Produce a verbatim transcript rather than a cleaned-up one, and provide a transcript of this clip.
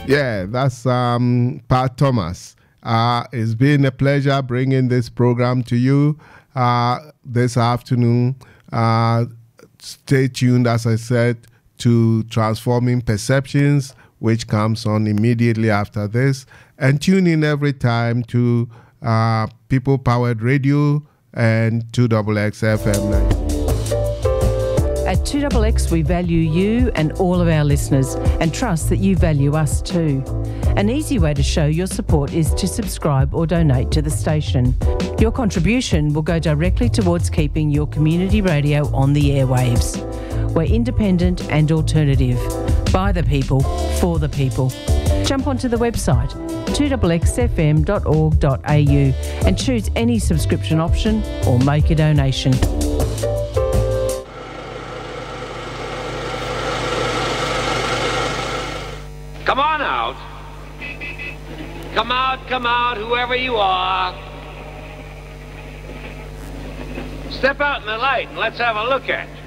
Yeah, that's um, Pat Thomas. Uh, it's been a pleasure bringing this program to you uh, this afternoon. Uh, stay tuned, as I said, to Transforming Perceptions, which comes on immediately after this. And tune in every time to uh, People Powered Radio and two X X F M. At two X X, we value you and all of our listeners and trust that you value us too. An easy way to show your support is to subscribe or donate to the station. Your contribution will go directly towards keeping your community radio on the airwaves. We're independent and alternative. By the people, for the people. Jump onto the website two x x f m dot org dot a u and choose any subscription option or make a donation. Come on out. Come out, come out, whoever you are. Step out in the light and let's have a look at you.